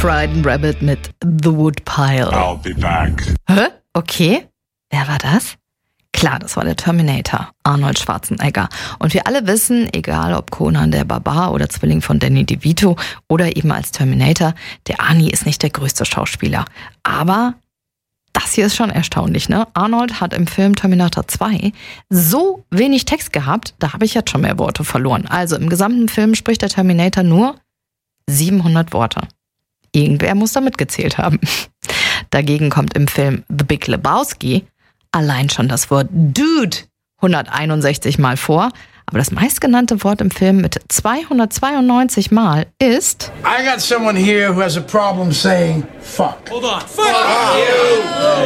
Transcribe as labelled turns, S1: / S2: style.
S1: Frightened Rabbit mit The Woodpile.
S2: I'll be back.
S1: Hä? Okay. Wer war das? Klar, das war der Terminator, Arnold Schwarzenegger. Und wir alle wissen, egal ob Conan der Barbar oder Zwilling von Danny DeVito oder eben als Terminator, der Arnie ist nicht der größte Schauspieler. Aber das hier ist schon erstaunlich, ne? Arnold hat im Film Terminator 2 so wenig Text gehabt, da habe ich jetzt schon mehr Worte verloren. Also im gesamten Film spricht der Terminator nur 700 Worte. Irgendwer muss da mitgezählt haben. Dagegen kommt im Film The Big Lebowski allein schon das Wort Dude 161 Mal vor. Aber das meistgenannte Wort im Film mit 292 Mal ist...
S3: I got someone here who has a problem saying fuck.
S4: Hold on. Fuck you!